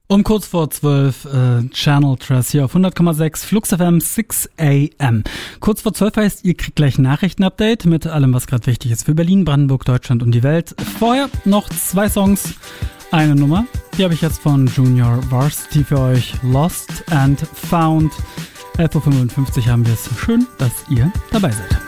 Um kurz vor 12 Channel Trust hier auf 100,6 Flux FM 6 AM. Kurz vor 12 heißt, ihr kriegt gleich ein Nachrichtenupdate mit allem, was gerade wichtig ist für Berlin, Brandenburg, Deutschland und die Welt. Vorher noch 2 Songs, eine Nummer. Die habe ich jetzt von Junior Varsity für euch. Lost and Found. 11.55 Uhr haben wir es. Schön, dass ihr dabei seid.